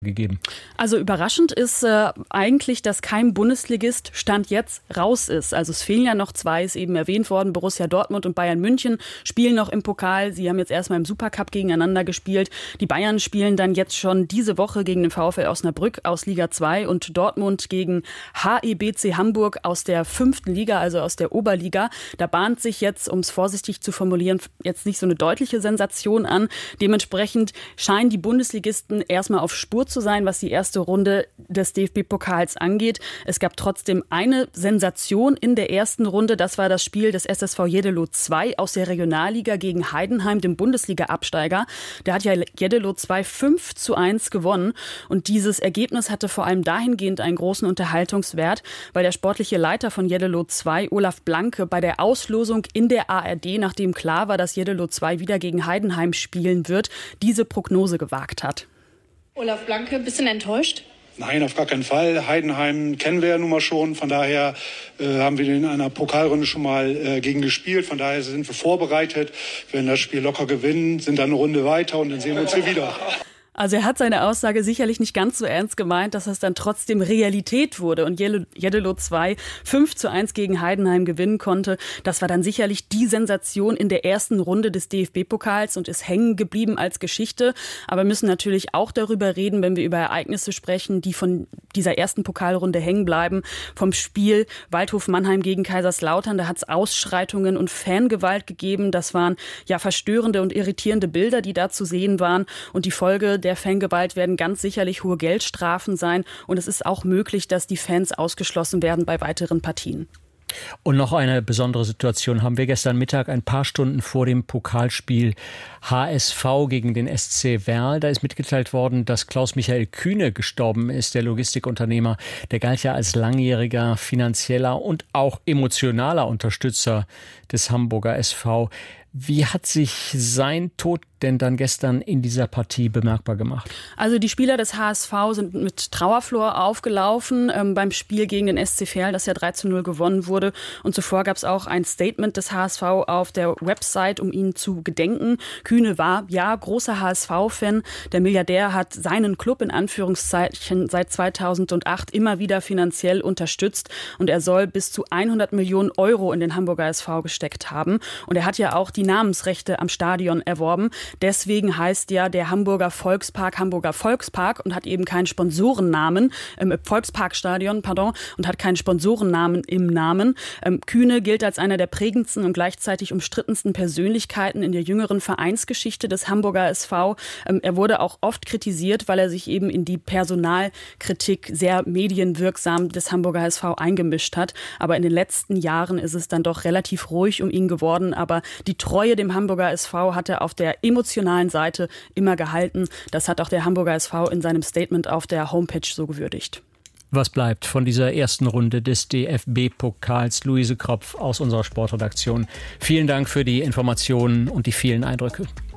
gegeben. Also überraschend ist eigentlich, dass kein Bundesligist Stand jetzt raus ist. Also es fehlen ja noch zwei, ist eben erwähnt worden. Borussia Dortmund und Bayern München spielen noch im Pokal. Sie haben jetzt erstmal im Supercup gegeneinander gespielt. Die Bayern spielen dann jetzt schon diese Woche gegen den VfL Osnabrück aus Liga 2 und Dortmund gegen HEBC Hamburg aus der 5. Liga, also aus der Oberliga. Da bahnt sich jetzt, um es vorsichtig zu formulieren, jetzt nicht so eine deutliche Sensation an. Dementsprechend scheinen die Bundesligisten erstmal auf Spur zu sein, was die erste Runde des DFB-Pokals angeht. Es gab trotzdem eine Sensation in der ersten Runde. Das war das Spiel des SSV Jeddelo 2 aus der Regionalliga gegen Heidenheim, dem Bundesliga-Absteiger. Da hat ja Jeddelo 2 5:1 gewonnen. Und dieses Ergebnis hatte vor allem dahingehend einen großen Unterhaltungswert, weil der sportliche Leiter von Jeddelo 2, Olaf Blanke, bei der Auslosung in der ARD, nachdem klar war, dass Jeddelo 2 wieder gegen Heidenheim spielen wird, diese Prognose gewagt hat. Olaf Blanke, ein bisschen enttäuscht? Nein, auf gar keinen Fall. Heidenheim kennen wir ja nun mal schon. Von daher haben wir in einer Pokalrunde schon mal gegen gespielt. Von daher sind wir vorbereitet. Wir werden das Spiel locker gewinnen, sind dann eine Runde weiter und dann sehen wir uns hier wieder. Also er hat seine Aussage sicherlich nicht ganz so ernst gemeint, dass es dann trotzdem Realität wurde und Jeddelo 2 5:1 gegen Heidenheim gewinnen konnte. Das war dann sicherlich die Sensation in der ersten Runde des DFB-Pokals und ist hängen geblieben als Geschichte. Aber wir müssen natürlich auch darüber reden, wenn wir über Ereignisse sprechen, die von dieser ersten Pokalrunde hängen bleiben. Vom Spiel Waldhof Mannheim gegen Kaiserslautern, da hat es Ausschreitungen und Fangewalt gegeben. Das waren ja verstörende und irritierende Bilder, die da zu sehen waren. Und die Folge der Fangewalt werden ganz sicherlich hohe Geldstrafen sein. Und es ist auch möglich, dass die Fans ausgeschlossen werden bei weiteren Partien. Und noch eine besondere Situation haben wir gestern Mittag, ein paar Stunden vor dem Pokalspiel HSV gegen den SC Verl. Da ist mitgeteilt worden, dass Klaus-Michael Kühne gestorben ist, der Logistikunternehmer. Der galt ja als langjähriger finanzieller und auch emotionaler Unterstützer des Hamburger SV. Wie hat sich sein Tod denn dann gestern in dieser Partie bemerkbar gemacht? Also die Spieler des HSV sind mit Trauerflor aufgelaufen beim Spiel gegen den SC Verl, das ja 3:0 gewonnen wurde. Und zuvor gab es auch ein Statement des HSV auf der Website, um ihn zu gedenken. Kühne war, ja, großer HSV-Fan. Der Milliardär hat seinen Club in Anführungszeichen seit 2008 immer wieder finanziell unterstützt. Und er soll bis zu 100 Millionen Euro in den Hamburger SV gesteckt haben. Und er hat ja auch die Namensrechte am Stadion erworben. Deswegen heißt ja der Hamburger Volkspark und hat eben keinen Sponsorennamen Volksparkstadion, und hat keinen Sponsorennamen im Namen. Kühne gilt als einer der prägendsten und gleichzeitig umstrittensten Persönlichkeiten in der jüngeren Vereinsgeschichte des Hamburger SV. Er wurde auch oft kritisiert, weil er sich eben in die Personalkritik sehr medienwirksam des Hamburger SV eingemischt hat. Aber in den letzten Jahren ist es dann doch relativ ruhig um ihn geworden. Aber die Treue dem Hamburger SV hat er auf der emotionalen Seite immer gehalten. Das hat auch der Hamburger SV in seinem Statement auf der Homepage so gewürdigt. Was bleibt von dieser ersten Runde des DFB-Pokals? Luise Kropf aus unserer Sportredaktion. Vielen Dank für die Informationen und die vielen Eindrücke.